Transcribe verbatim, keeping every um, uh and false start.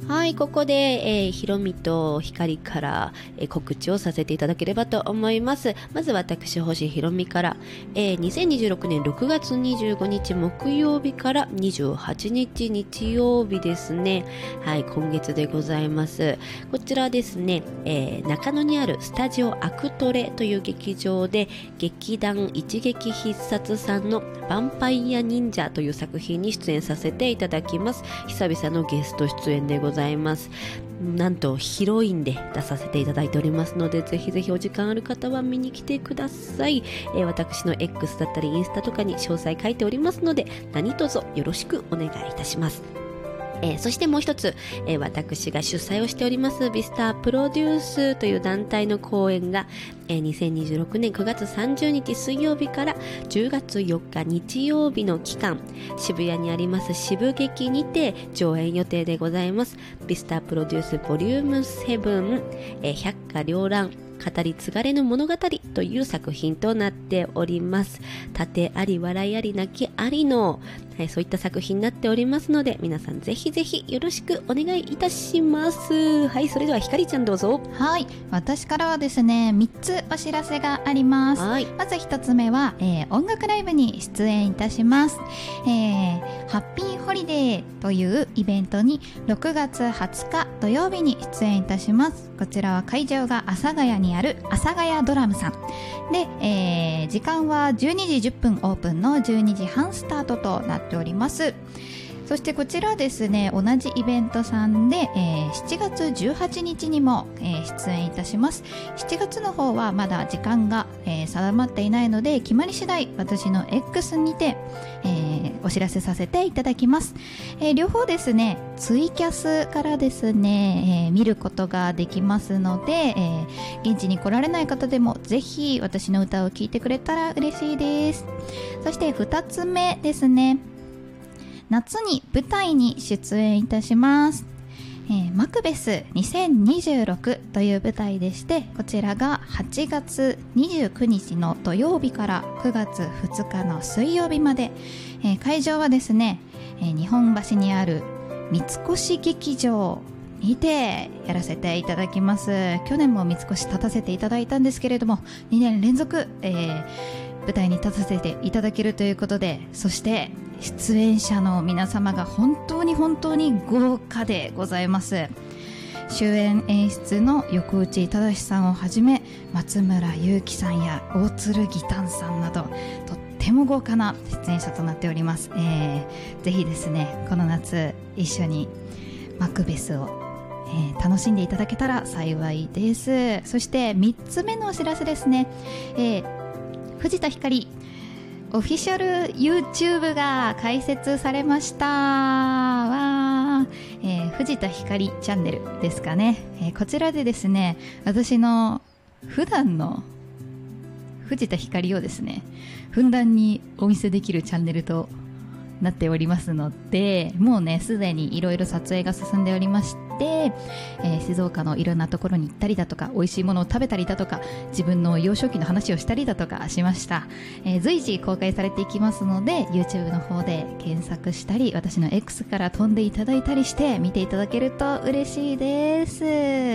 はい、ここで、えー、ひろみとひかりから、えー、告知をさせていただければと思います。まず私、星ひろみから、えー、にせんにじゅうろくねんろくがつにじゅうごにち木曜日からにじゅうはちにち日曜日ですね。はい、今月でございます。こちらですね、えー、中野にあるスタジオアクトレという劇場で、劇団一撃必殺さんのヴァンパイア忍者という作品に出演させていただきます。久々のゲスト出演でございます。ございます。なんとヒロインで出させていただいておりますので、ぜひぜひお時間ある方は見に来てください。えー、私の X だったりインスタとかに詳細書いておりますので、何卒よろしくお願いいたします。えー、そしてもう一つ、えー、私が主催をしておりますビスタープロデュースという団体の公演が、えー、にせんにじゅうろくねんくがつさんじゅうにち水曜日からじゅうがつよっか日曜日の期間、渋谷にあります渋劇にて上演予定でございます。ビスタープロデュースボリュームセブン、えー、百花繚乱語り継がれぬ物語という作品となっております。盾あり笑いあり泣きありの、はい、そういった作品になっておりますので、皆さんぜひぜひよろしくお願いいたします。はい、それではひかりちゃんどうぞ。 はい、私からはですねみっつお知らせがあります。はい、まずひとつめは、えー、音楽ライブに出演いたします。えー、ハッピーホリデーというイベントにろくがつはつか土曜日に出演いたします。こちらは会場が阿佐ヶ谷にある阿佐ヶ谷ドラムさんで、えー、時間はじゅうにじじゅっぷんオープンのじゅうにじはんスタートとなっております。そしてこちらですね、同じイベントさんで、えー、しちがつじゅうはちにちにも、えー、出演いたします。しちがつの方はまだ時間が、えー、定まっていないので、決まり次第私の X にて、えー、お知らせさせていただきます。えー、両方ですねツイキャスからですね、えー、見ることができますので、えー、現地に来られない方でもぜひ私の歌を聴いてくれたら嬉しいです。そしてふたつめですね、夏に舞台に出演いたします。えー、マクベスにせんにじゅうろくという舞台でして、こちらがはちがつにじゅうくにちの土曜日からくがつふつかの水曜日まで、えー、会場はですね、えー、日本橋にある三越劇場にてやらせていただきます。去年も三越立たせていただいたんですけれども、にねん連続、えー、舞台に立たせていただけるということで、そして出演者の皆様が本当に本当に豪華でございます。主演演出の横内忠さんをはじめ、松村雄貴さんや大鶴義丹さんなど、とっても豪華な出演者となっております。えー、ぜひですね、この夏一緒にマクベスを、えー、楽しんでいただけたら幸いです。そしてみっつめのお知らせですね、えー、藤田ひかりオフィシャル YouTube が開設されましたわ、えー、藤田ひかりチャンネルですかね、えー、こちらでですね、私の普段の藤田ひかりをですねふんだんにお見せできるチャンネルとなっておりますので、もうねすでにいろいろ撮影が進んでおりまして、えー、静岡のいろんなところに行ったりだとか、美味しいものを食べたりだとか、自分の幼少期の話をしたりだとかしました。えー、随時公開されていきますので、 YouTube の方で検索したり、私の X から飛んでいただいたりして見ていただけると嬉しいです。